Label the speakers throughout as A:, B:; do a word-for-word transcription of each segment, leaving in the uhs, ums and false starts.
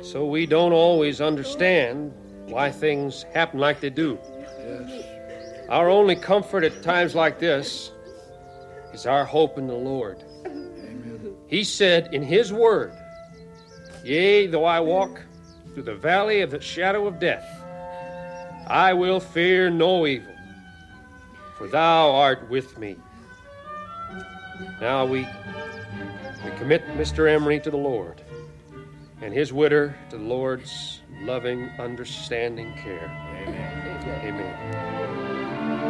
A: so we don't always understand why things happen like they do.
B: Yes.
A: Our only comfort at times like this is our hope in the Lord.
B: Amen.
A: He said in his word, "Yea, though I walk through the valley of the shadow of death, I will fear no evil, for thou art with me." Now we, we commit Mister Emery to the Lord and his widow to the Lord's loving, understanding care.
B: Amen.
A: Amen.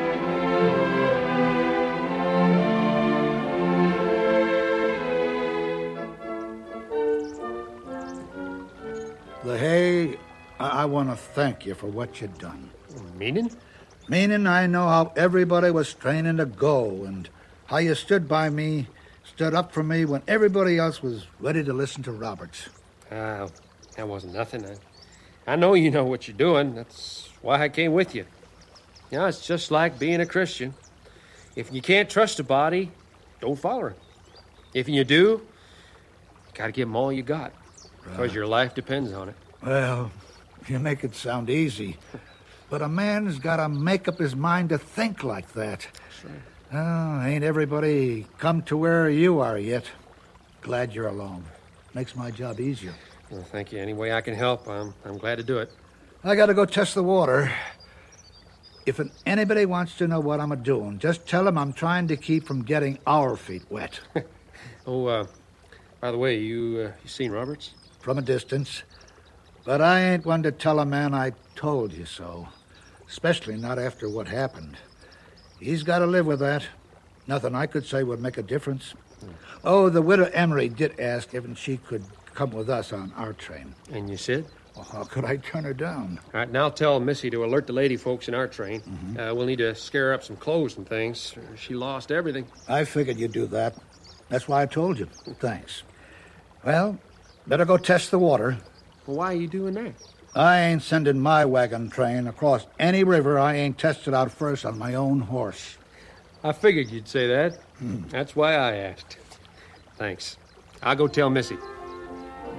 B: LaHaye, I, I want to thank you for what you've done.
A: Meaning?
B: Meaning I know how everybody was straining to go and how you stood by me, stood up for me when everybody else was ready to listen to Roberts.
A: Uh, that wasn't nothing. I, I know you know what you're doing. That's why I came with you. You know, it's just like being a Christian. If you can't trust a body, don't follow him. If you do, you got to give them all you got, because
B: Right.
A: your life depends on it.
B: Well, you make it sound easy, but a man's got to make up his mind to think like that.
A: Sure.
B: Oh, ain't everybody come to where you are yet. Glad you're along. Makes my job easier.
A: Well, thank you. Any way I can help, I'm, I'm glad to do it.
B: I got to go test the water. If an, anybody wants to know what I'm a-doing, just tell them I'm trying to keep from getting our feet wet.
A: Oh, uh, by the way, you, uh, you seen Roberts?
B: From a distance. But I ain't one to tell a man I told you so. Especially not after what happened. He's got to live with that. Nothing I could say would make a difference. Hmm. Oh, the widow Emery did ask if she could come with us on our train.
A: And you said?
B: Well, how could I turn her down?
A: All right, now tell Missy to alert the lady folks in our train. Mm-hmm. Uh, we'll need to scare up some clothes and things. She lost everything.
B: I figured you'd do that. That's why I told you. Thanks. Well, better go test the water.
A: Well, why are you doing that?
B: I ain't sending my wagon train across any river I ain't tested out first on my own horse.
A: I figured you'd say that. Hmm. That's why I asked. Thanks. I'll go tell Missy.